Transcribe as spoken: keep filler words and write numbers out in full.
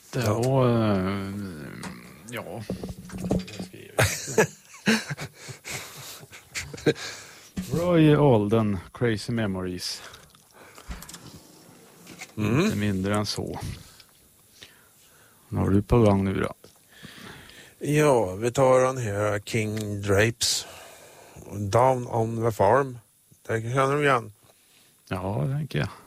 Det Ja. var... eh, Ja... Jag skriver. Roy Alden, Crazy Memories. Mm. Inte mindre än så. Vad har du på gång nu då? Ja, vi tar den här King Drapes. Down on the Farm. Det känner du igen. Ja, det tänker jag.